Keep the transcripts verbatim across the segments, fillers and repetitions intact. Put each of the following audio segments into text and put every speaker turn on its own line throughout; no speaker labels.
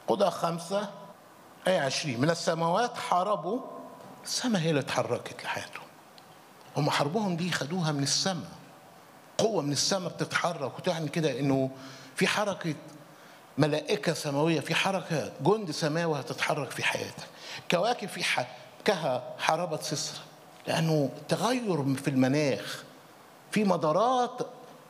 قضاة خمسة آية عشرين، من السماوات حاربوا، السماء هي اللي اتحركت لحياتهم. هم حربهم دي خدوها من السماء، قوة من السماء بتتحرك وتعني كده انه في حركة ملائكة سماوية، في حركة جند سماوي هتتحرك في حياتك. كواكب في حكها حاربت سيسرا، لأنه تغير في المناخ، في مدارات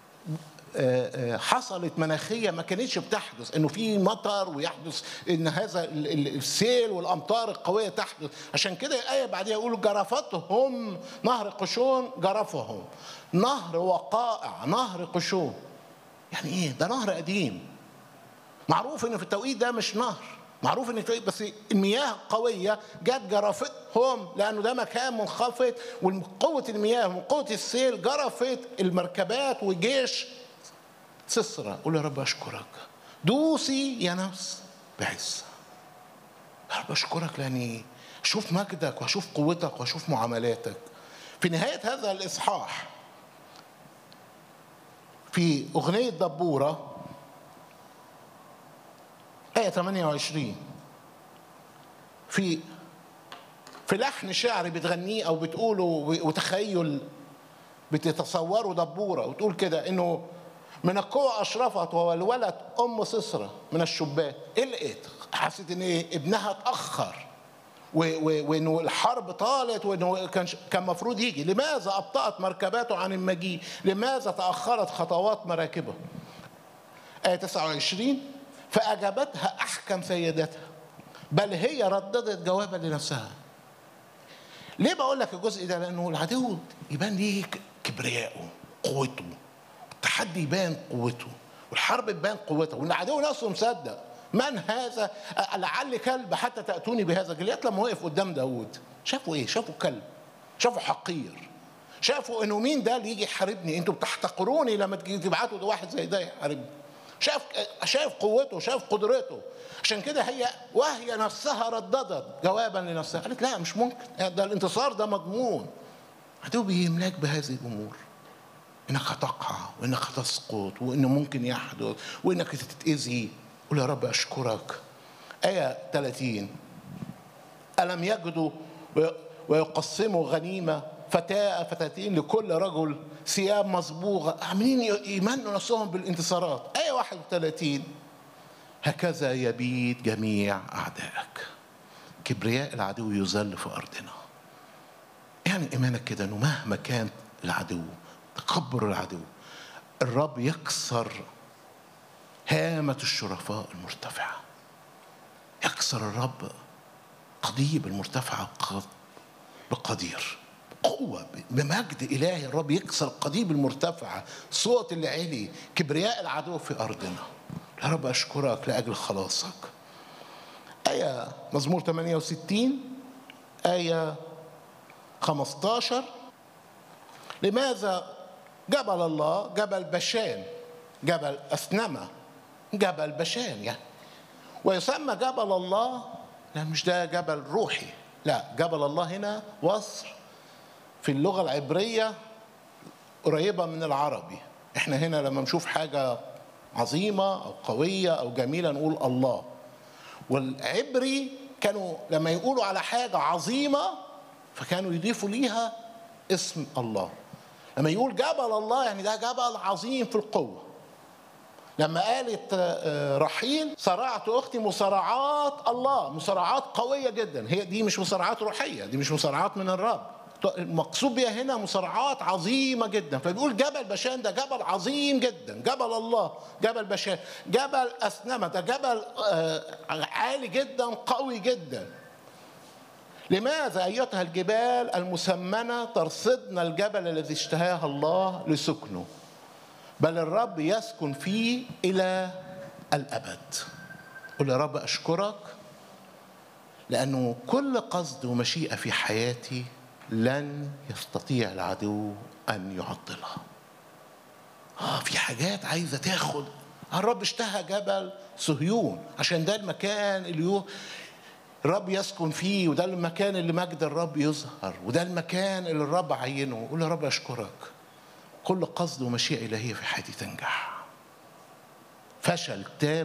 حصلت مناخية ما كانتش بتحدث، انه في مطر ويحدث ان هذا السيل والامطار القوية تحدث. عشان كده الآية بعدها يقولوا جرفتهم نهر قشون، جرفهم نهر وقائع، نهر قشون. يعني ايه ده؟ نهر قديم، معروف انه في التوقيت ده مش نهر، معروف ان التوقيت بس المياه القويه جت جرفتهم، لانه ده مكان منخفض، وقوه المياه ومن قوه السيل جرفت المركبات وجيش سيسرا. قول يا رب اشكرك، دوسي يا نفس بعز. يا رب اشكرك لاني اشوف مجدك واشوف قوتك واشوف معاملاتك. في نهايه هذا الاصحاح في اغنيه دبوره آية ثمانية وعشرين، في في لحن شعري بتغنيه او بتقوله وتخيل بتتصوره دبوره، وتقول كده انه من القوى اشرفت وولولت ام سيسرا من الشبان. ايه لقيت؟ حسيت ان إيه؟ ابنها اتاخر وانه الحرب طالت وانه كان كان المفروض يجي. لماذا ابطات مركباته عن المجيء؟ لماذا تاخرت خطوات مراكبه؟ آية تسعة وعشرين، فأجابتها أحكم سيدتها بل هي رددت جوابا لنفسها. ليه بقول لك الجزء ده؟ لأنه العدو يبان ليه كبرياءه، قوته، التحدي يبان قوته، والحرب يبان قوته، والعدو نفسه مصدق من هذا؟ لعل كلب حتى تأتوني بهذا. جليات لما وقف قدام داود شافوا إيه؟ شافوا كلب، شافوا حقير، شافوا إنه مين ده اللي يجي يحاربني؟ أنتوا بتحتقروني لما تبعتوا ده واحد زي ده يحاربني. شاف شاف قوته، شاف قدرته. عشان كده هي وهي نفسها رددت جوابا لنفسها، قالت لا مش ممكن، ده الانتصار ده مضمون. عدو بيملاك بهذه الامور، انك هتقع وانك هتسقط وانه ممكن يحدث وانك تتاذي. قول يا رب اشكرك. آية ثلاثين، ألم يجدوا ويقسموا غنيمة فتاة فتاتين لكل رجل ثياب مصبوغة، عاملين يمنوا نفسهم بالانتصارات. آية واحد وثلاثين، هكذا يبيد جميع أعدائك. كبرياء العدو يذل في أرضنا. يعني إيمانك كده أنه مهما كان العدو، تكبر العدو، الرب يكسر هامة الشرفاء المرتفعة. يكسر الرب قضيب المرتفعة بقدير، قوة بمجد إلهي. الرب يكسر القضيب المرتفعة، صوت اللي علي، كبرياء العدو في أرضنا. يا رب أشكرك لأجل خلاصك. آية مزمور ثمانية وستين آية خمسة عشر، لماذا جبل الله جبل بشان، جبل أسنمة، جبل بشان يعني، ويسمى جبل الله؟ لا مش ده جبل روحي، لا، جبل الله هنا وصف في اللغة العبرية قريبة من العربي. احنا هنا لما نشوف حاجة عظيمة أو قوية أو جميلة نقول الله، والعبري كانوا لما يقولوا على حاجة عظيمة فكانوا يضيفوا ليها اسم الله. لما يقول جبل الله يعني ده جبل عظيم في القوة. لما قالت رحيل صرعت أختي مصارعات الله، مصارعات قوية جدا، هي دي مش مصارعات روحية، دي مش مصارعات من الرب، المقصود بها هنا مصارعات عظيمة جدا. فبيقول جبل بشان ده جبل عظيم جدا، جبل الله جبل بشان، جبل أسنمة ده جبل عالي جدا قوي جدا. لماذا أيتها الجبال المسمنة ترصدن الجبل الذي اشتهاه الله لسكنه، بل الرب يسكن فيه إلى الأبد. قل يا رب أشكرك لأنه كل قصد ومشيئة في حياتي لن يستطيع العدو أن يعطلها. آه في حاجات عايزة تاخد. الرب اشتهى جبل صهيون عشان ده المكان اللي الرب يسكن فيه، وده المكان اللي مجد الرب يظهر، وده المكان اللي الرب عينه. قل يا رب أشكرك كل قصد ومشيئة إلهية في حياتي تنجح. فشل تام